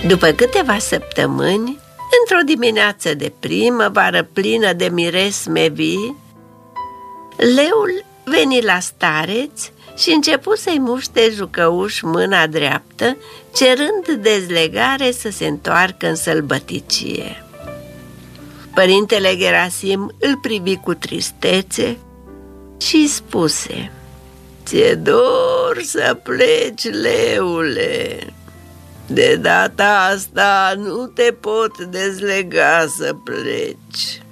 După câteva săptămâni, într-o dimineață de primăvară plină de miresme vii, leul veni la stareț și începu să-i muște jucăuș mâna dreaptă, cerând dezlegare să se întoarcă în sălbăticie. Părintele Gerasim îl privi cu tristețe și îi spuse: "Ți-e dor să pleci, leule. De data asta nu te pot dezlega să pleci.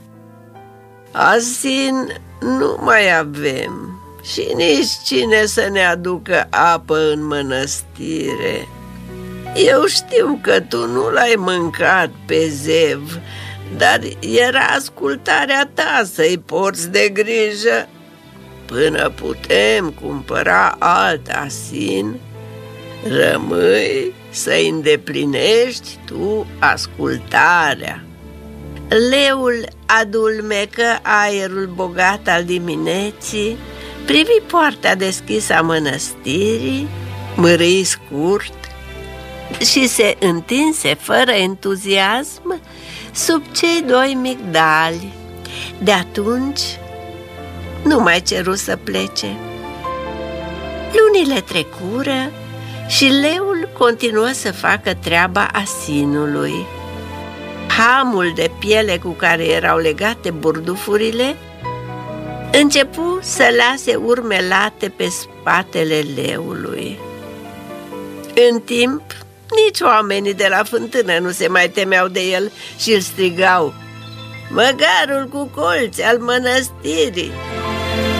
Asin nu mai avem și nici cine să ne aducă apă în mănăstire. Eu știu că tu nu l-ai mâncat pe zev, dar era ascultarea ta să-i porți de grijă. Până putem cumpăra alt asin, rămâi să-i îndeplinești tu ascultarea." Leul adulmecă aerul bogat al dimineții, privi poarta deschisă a mănăstirii, mărâi scurt și se întinse fără entuziasm sub cei doi migdali. De atunci nu mai ceru să plece. Lunile trecură și leul continuă să facă treaba asinului. Hamul de piele cu care erau legate burdufurile începu să lase urme late pe spatele leului. În timp, nici oamenii de la fântână nu se mai temeau de el și îl strigau: "Măgarul cu colți al mănăstirii!"